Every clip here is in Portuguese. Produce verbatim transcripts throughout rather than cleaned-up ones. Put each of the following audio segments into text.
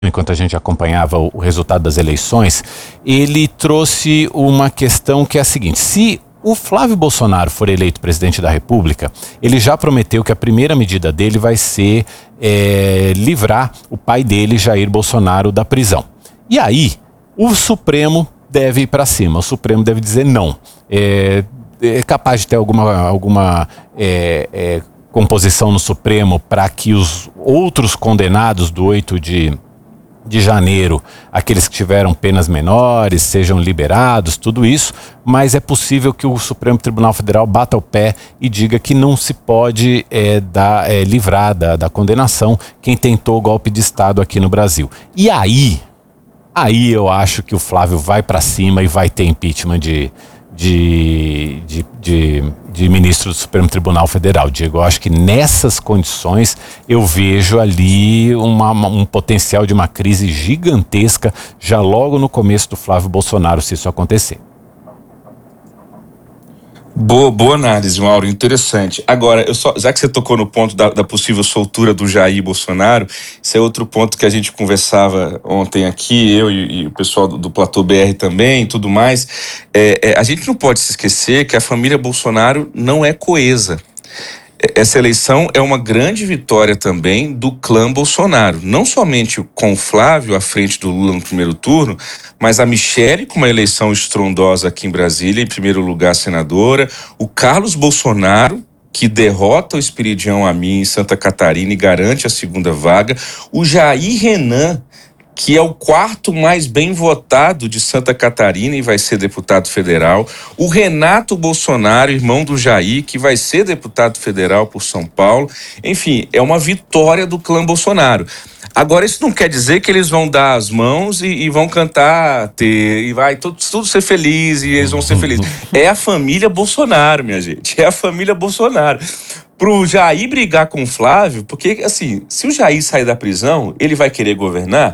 enquanto a gente acompanhava o resultado das eleições, ele trouxe uma questão que é a seguinte: se o Flávio Bolsonaro for eleito presidente da República, ele já prometeu que a primeira medida dele vai ser é, livrar o pai dele, Jair Bolsonaro, da prisão. E aí, o Supremo deve ir para cima, o Supremo deve dizer não. É, é capaz de ter alguma, alguma é, é, composição no Supremo para que os outros condenados do oito de janeiro, aqueles que tiveram penas menores, sejam liberados, tudo isso, mas é possível que o Supremo Tribunal Federal bata o pé e diga que não se pode é, dar, é, livrar da, da condenação quem tentou o golpe de Estado aqui no Brasil. E aí, aí eu acho que o Flávio vai para cima e vai ter impeachment de... De, de, de, de ministro do Supremo Tribunal Federal. Diego, eu acho que nessas condições eu vejo ali uma, um potencial de uma crise gigantesca já logo no começo do Flávio Bolsonaro, se isso acontecer. Boa, boa análise, Mauro, interessante. Agora, eu só, já que você tocou no ponto da, da possível soltura do Jair Bolsonaro, esse é outro ponto que a gente conversava ontem aqui, eu e, e o pessoal do, do Platô B R também e tudo mais. É, é, a gente não pode se esquecer que a família Bolsonaro não é coesa. Essa eleição é uma grande vitória também do clã Bolsonaro. Não somente com o Flávio à frente do Lula no primeiro turno, mas a Michele com uma eleição estrondosa aqui em Brasília, em primeiro lugar senadora, o Carlos Bolsonaro, que derrota o Esperidião Amin em Santa Catarina e garante a segunda vaga, o Jair Renan, que é o quarto mais bem votado de Santa Catarina e vai ser deputado federal. O Renato Bolsonaro, irmão do Jair, que vai ser deputado federal por São Paulo. Enfim, é uma vitória do clã Bolsonaro. Agora, isso não quer dizer que eles vão dar as mãos e, e vão cantar, ter, e vai tudo, tudo ser feliz e eles vão ser felizes. É a família Bolsonaro, minha gente. É a família Bolsonaro. Pro Jair brigar com o Flávio, porque, assim, se o Jair sair da prisão, ele vai querer governar?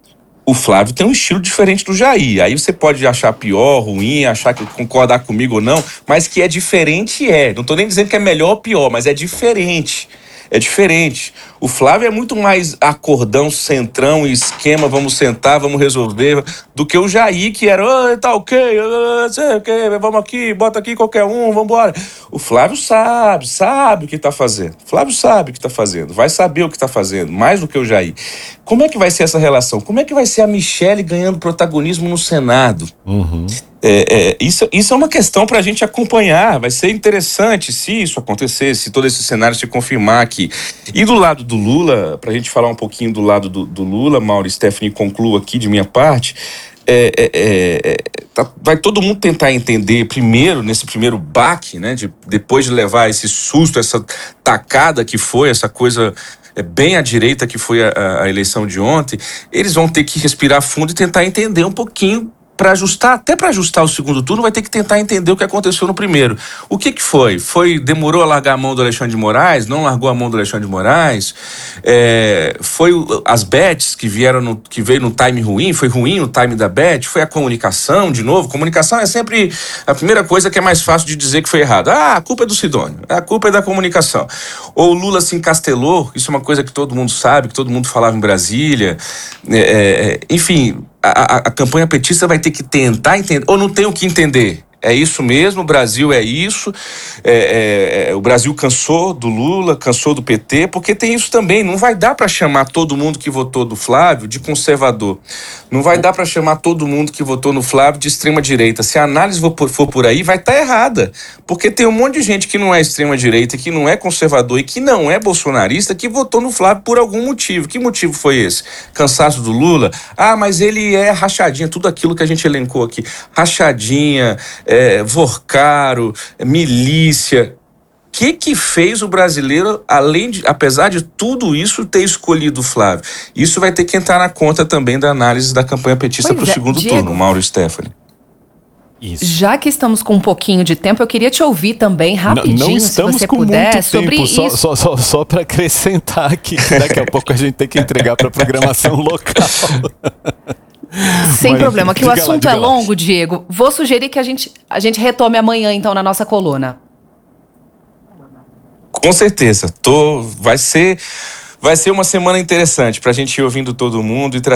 O Flávio tem um estilo diferente do Jair. Aí você pode achar pior, ruim, achar que concordar comigo ou não, mas que é diferente é. Não tô nem dizendo que é melhor ou pior, mas é diferente. É diferente. O Flávio é muito mais acordão, centrão, esquema, vamos sentar, vamos resolver, do que o Jair, que era, oh, tá ok, oh, sei, okay, vamos aqui, bota aqui qualquer um, vamos embora. O Flávio sabe, sabe o que tá fazendo. O Flávio sabe o que tá fazendo, vai saber o que tá fazendo, mais do que o Jair. Como é que vai ser essa relação? Como é que vai ser a Michele ganhando protagonismo no Senado? Uhum. É, é, isso, isso é uma questão para a gente acompanhar. Vai ser interessante se isso acontecer, se todo esse cenário se confirmar aqui. E do lado do Lula, para a gente falar um pouquinho do lado do, do Lula, Mauro e Stephanie, concluo aqui de minha parte. É, é, é, tá, vai todo mundo tentar entender primeiro, nesse primeiro baque, né, de, depois de levar esse susto, essa tacada que foi, essa coisa é, bem à direita que foi a, a eleição de ontem, eles vão ter que respirar fundo e tentar entender um pouquinho, para ajustar, até para ajustar o segundo turno, vai ter que tentar entender o que aconteceu no primeiro. O que que foi? Foi, demorou a largar a mão do Alexandre de Moraes? Não largou a mão do Alexandre de Moraes? É, foi as bets que vieram, no, que veio no time ruim? Foi ruim o time da bet? Foi a comunicação, de novo? Comunicação é sempre a primeira coisa que é mais fácil de dizer que foi errado. Ah, a culpa é do Sidônio, a culpa é da comunicação. Ou o Lula se encastelou, isso é uma coisa que todo mundo sabe, que todo mundo falava em Brasília. É, é, enfim... A, a, a campanha petista vai ter que tentar entender, ou não tem o que entender. É isso mesmo, o Brasil é isso, é, é, é, o Brasil cansou do Lula, cansou do P T, porque tem isso também, não vai dar para chamar todo mundo que votou do Flávio de conservador, não vai dar para chamar todo mundo que votou no Flávio de extrema-direita. Se a análise for por aí, vai estar tá errada, porque tem um monte de gente que não é extrema-direita, que não é conservador e que não é bolsonarista, que votou no Flávio por algum motivo. Que motivo foi esse? Cansaço do Lula? Ah, mas ele é rachadinha, tudo aquilo que a gente elencou aqui, rachadinha, É, Vorcaro, milícia. O que que fez o brasileiro, além de, apesar de tudo isso, ter escolhido o Flávio? Isso vai ter que entrar na conta também da análise da campanha petista para o é, segundo Diego, turno, Mauro e Stephanie. Isso. Já que estamos com um pouquinho de tempo, eu queria te ouvir também rapidinho, não, não estamos se você com puder, muito sobre tempo, isso. Só, só, só, só para acrescentar aqui, que daqui a pouco a gente tem que entregar para a programação local. Sem Mas, problema, que o assunto lá, é longo, Diego. Vou sugerir que a gente, a gente retome amanhã, então, na nossa coluna. Com certeza. Tô, vai ser... vai ser uma semana interessante para a gente ir ouvindo todo mundo e